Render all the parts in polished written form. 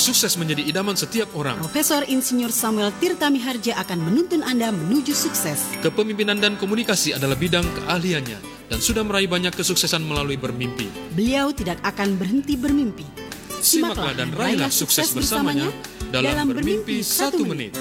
Sukses menjadi idaman setiap orang. Profesor Insinyur Samuel Tirta Miharja akan menuntun Anda menuju sukses. Kepemimpinan dan komunikasi adalah bidang keahliannya dan sudah meraih banyak kesuksesan melalui bermimpi. Beliau tidak akan berhenti bermimpi. Simaklah dan raihlah sukses bersamanya dalam Bermimpi 1 Menit.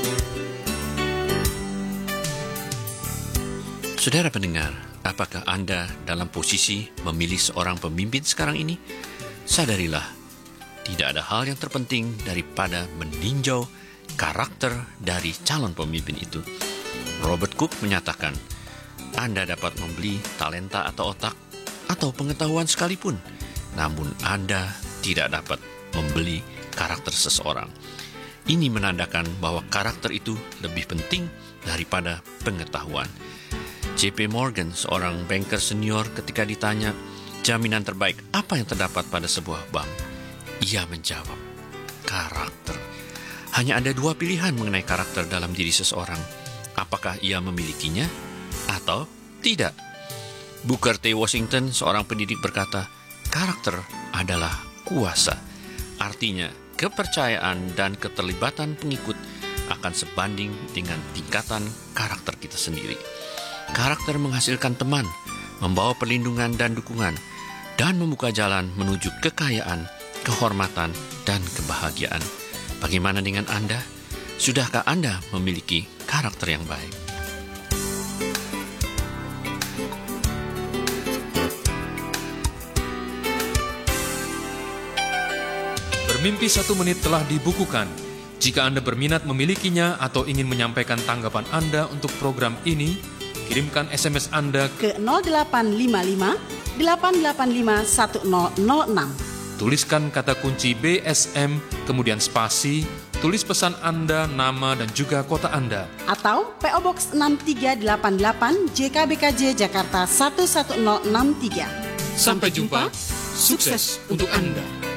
Saudara pendengar, apakah Anda dalam posisi memilih seorang pemimpin sekarang ini? Sadarilah, tidak ada hal yang terpenting daripada meninjau karakter dari calon pemimpin itu. Robert Cook menyatakan, Anda dapat membeli talenta atau otak atau pengetahuan sekalipun, namun Anda tidak dapat membeli karakter seseorang. Ini menandakan bahwa karakter itu lebih penting daripada pengetahuan. J.P. Morgan, seorang banker senior, ketika ditanya jaminan terbaik apa yang terdapat pada sebuah bank, ia menjawab, karakter. Hanya ada 2 pilihan mengenai karakter dalam diri seseorang. Apakah ia memilikinya atau tidak? Booker T. Washington, seorang pendidik, berkata, karakter adalah kuasa. Artinya, kepercayaan dan keterlibatan pengikut akan sebanding dengan tingkatan karakter kita sendiri. Karakter menghasilkan teman, membawa perlindungan dan dukungan, dan membuka jalan menuju kekayaan, kehormatan, dan kebahagiaan. Bagaimana dengan Anda? Sudahkah Anda memiliki karakter yang baik? Bermimpi 1 Menit telah dibukukan. Jika Anda berminat memilikinya atau ingin menyampaikan tanggapan Anda untuk program ini, kirimkan SMS Anda ke 0855 885 1006. Tuliskan kata kunci BSM, kemudian spasi, tulis pesan Anda, nama, dan juga kota Anda. Atau PO Box 6388 JKBKJ Jakarta 11063. Sampai jumpa, sukses untuk Anda.